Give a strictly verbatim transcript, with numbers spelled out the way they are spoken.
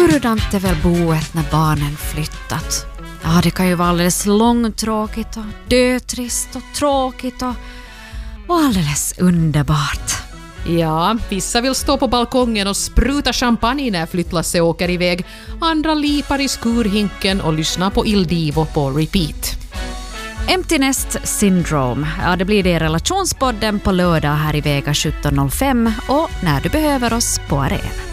hurdant är väl boet när barnen flyttat? Ja, det kan ju vara alldeles långtråkigt och dötrist och tråkigt och, och alldeles underbart. Ja, vissa vill stå på balkongen och spruta champagne när flyttlasset åker iväg. Andra lipar i skurhinken och lyssnar på Il Divo på repeat. Empty Nest Syndrome. Ja, det blir det i Relationspodden på lördag här i Vega sjutton noll fem och när du behöver oss på arenan.